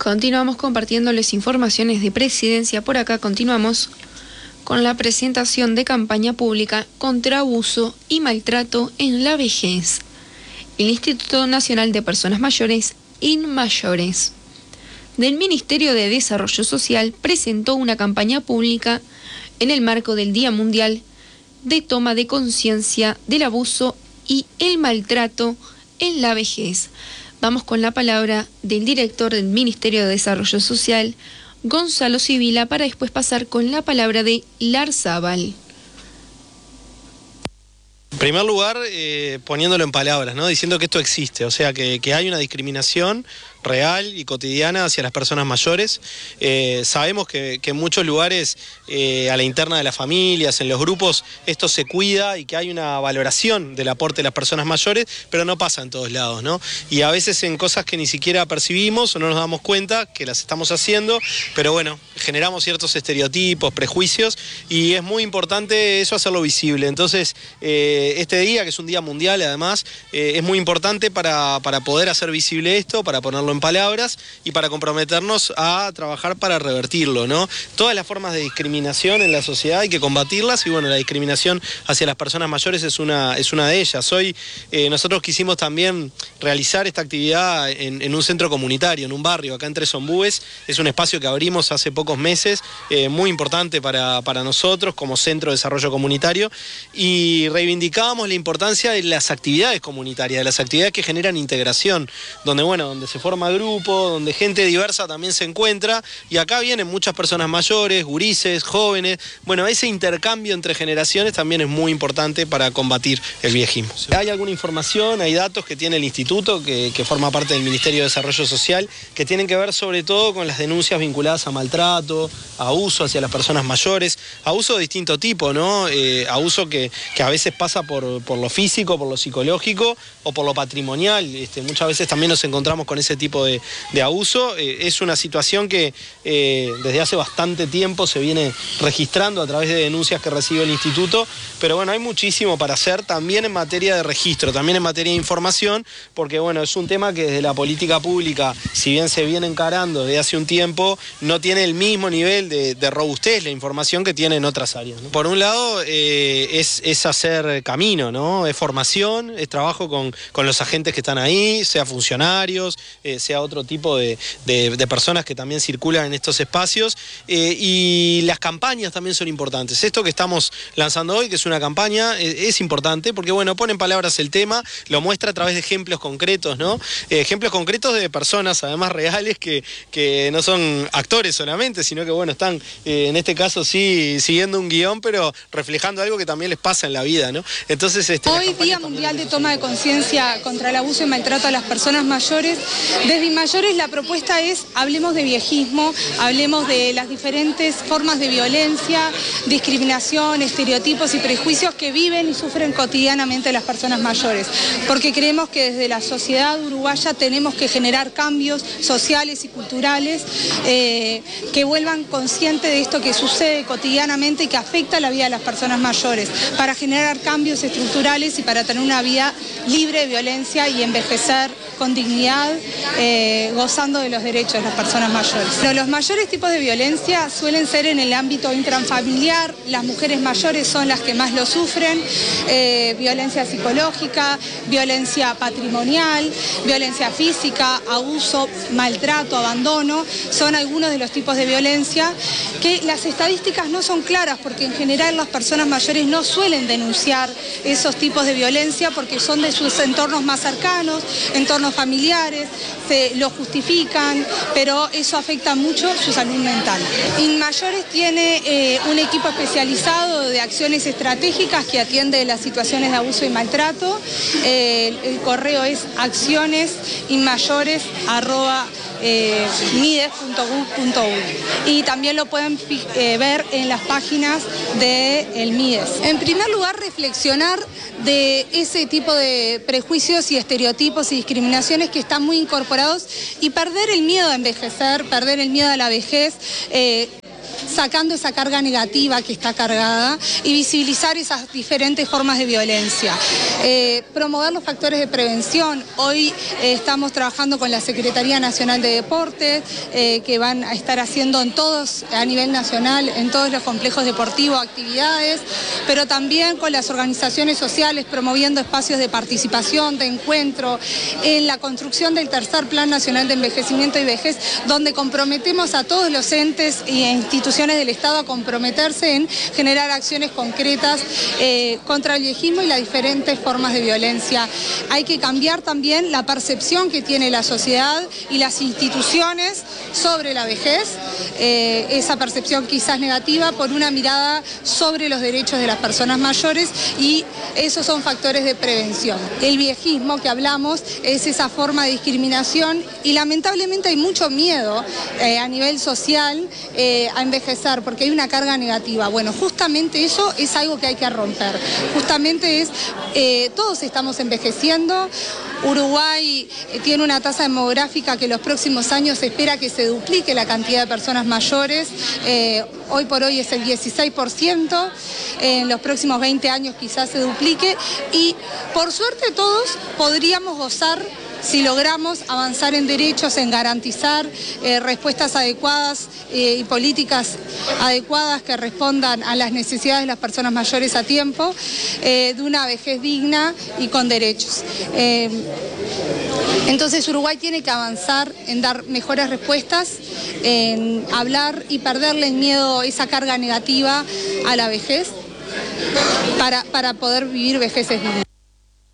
Continuamos compartiéndoles informaciones de Presidencia. Por acá continuamos con la presentación de campaña pública contra abuso y maltrato en la vejez. El Instituto Nacional de Personas Mayores, INMAYORES, del Ministerio de Desarrollo Social presentó una campaña pública en el marco del Día Mundial de Toma de Conciencia del Abuso y el Maltrato en la Vejez. Vamos con la palabra del director del Ministerio de Desarrollo Social, Gonzalo Sibila, para después pasar con la palabra de Larzábal. En primer lugar, poniéndolo en palabras, ¿no? Diciendo que esto existe, o sea, que hay una discriminación real y cotidiana hacia las personas mayores. Sabemos que en muchos lugares, a la interna de las familias, en los grupos, esto se cuida y que hay una valoración del aporte de las personas mayores, pero no pasa en todos lados, ¿no? Y a veces en cosas que ni siquiera percibimos o no nos damos cuenta que las estamos haciendo, pero bueno, generamos ciertos estereotipos, prejuicios, y es muy importante eso hacerlo visible. Entonces, este día, que es un día mundial además, es muy importante para poder hacer visible esto, para ponerlo en palabras y para comprometernos a trabajar para revertirlo, ¿no? Todas las formas de discriminación en la sociedad hay que combatirlas, y bueno, la discriminación hacia las personas mayores es una de ellas. Hoy nosotros quisimos también realizar esta actividad en un centro comunitario, en un barrio, acá en Tres Ombúes. Es un espacio que abrimos hace pocos meses, muy importante para nosotros como centro de desarrollo comunitario, y reivindicábamos la importancia de las actividades comunitarias, de las actividades que generan integración, donde se forma grupo, donde gente diversa también se encuentra, y acá vienen muchas personas mayores, gurises, jóvenes. Bueno, ese intercambio entre generaciones también es muy importante para combatir el viejismo. Hay alguna información, hay datos que tiene el instituto, que forma parte del Ministerio de Desarrollo Social, que tienen que ver sobre todo con las denuncias vinculadas a maltrato, a abuso hacia las personas mayores, abuso de distinto tipo, ¿no? Abuso que a veces pasa por lo físico, por lo psicológico o por lo patrimonial. Muchas veces también nos encontramos con ese tipo de abuso. Es una situación que desde hace bastante tiempo se viene registrando a través de denuncias que recibe el instituto, pero bueno, hay muchísimo para hacer también en materia de registro, también en materia de información, porque bueno, es un tema que desde la política pública, si bien se viene encarando desde hace un tiempo, no tiene el mismo nivel de robustez la información que tiene en otras áreas, ¿no? Por un lado, es hacer camino, ¿no? Es formación, es trabajo con los agentes que están ahí, sea funcionarios, sea otro tipo de personas que también circulan en estos espacios, y las campañas también son importantes. Esto que estamos lanzando hoy, que es una campaña, es importante porque bueno, pone en palabras el tema, lo muestra a través de ejemplos concretos, ¿no? Ejemplos concretos de personas además reales que no son actores solamente, sino que bueno, están en este caso sí siguiendo un guión, pero reflejando algo que también les pasa en la vida, ¿no? Entonces, hoy Día Mundial de Toma de Conciencia contra el Abuso y Maltrato a las Personas Mayores. Desde INMAYORES la propuesta es: hablemos de viejismo, hablemos de las diferentes formas de violencia, discriminación, estereotipos y prejuicios que viven y sufren cotidianamente las personas mayores, porque creemos que desde la sociedad uruguaya tenemos que generar cambios sociales y culturales que vuelvan conscientes de esto que sucede cotidianamente y que afecta la vida de las personas mayores, para generar cambios estructurales y para tener una vida libre de violencia y envejecer con dignidad, gozando de los derechos de las personas mayores. Pero los mayores tipos de violencia suelen ser en el ámbito intrafamiliar, las mujeres mayores son las que más lo sufren, violencia psicológica, violencia patrimonial, violencia física, abuso, maltrato, abandono, son algunos de los tipos de violencia que las estadísticas no son claras, porque en general las personas mayores no suelen denunciar esos tipos de violencia porque son de sus entornos más cercanos, entornos familiares, se lo justifican, pero eso afecta mucho su salud mental. INMAYORES tiene un equipo especializado de acciones estratégicas que atiende las situaciones de abuso y maltrato. El correo es acciones@mides.gov.uy, y también lo pueden ver en las páginas del MIDES. En primer lugar, reflexionar de ese tipo de prejuicios y estereotipos y discriminaciones que están muy incorporados, y perder el miedo a envejecer, perder el miedo a la vejez, sacando esa carga negativa que está cargada y visibilizar esas diferentes formas de violencia. Promover los factores de prevención. Hoy estamos trabajando con la Secretaría Nacional de Deportes, que van a estar haciendo a nivel nacional, en todos los complejos deportivos, actividades, pero también con las organizaciones sociales, promoviendo espacios de participación, de encuentro, en la construcción del tercer Plan Nacional de Envejecimiento y Vejez, donde comprometemos a todos los entes e instituciones del Estado a comprometerse en generar acciones concretas contra el viejismo y las diferentes formas de violencia. Hay que cambiar también la percepción que tiene la sociedad y las instituciones sobre la vejez, esa percepción quizás negativa, por una mirada sobre los derechos de las personas mayores, y esos son factores de prevención. El viejismo que hablamos es esa forma de discriminación y lamentablemente hay mucho miedo a nivel social a envejecer porque hay una carga negativa. Bueno, justamente eso es algo que hay que romper. Justamente todos estamos envejeciendo. Uruguay tiene una tasa demográfica que en los próximos años se espera que se duplique la cantidad de personas mayores. Hoy por hoy es el 16%, en los próximos 20 años quizás se duplique y por suerte todos podríamos gozar, si logramos avanzar en derechos, en garantizar respuestas adecuadas y políticas adecuadas que respondan a las necesidades de las personas mayores a tiempo, de una vejez digna y con derechos. Entonces Uruguay tiene que avanzar en dar mejores respuestas, en hablar y perderle el miedo, esa carga negativa a la vejez, para poder vivir vejeces dignas.